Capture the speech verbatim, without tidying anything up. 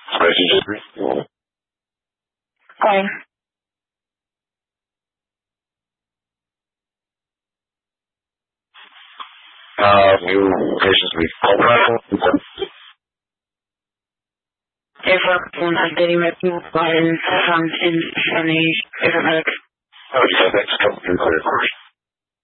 Spicy chicken. Fine. Uh, new patients with cold. Everyone has daily revenue button from in Spanish. Everybody. Oh, yeah, that's coming through clear, of course.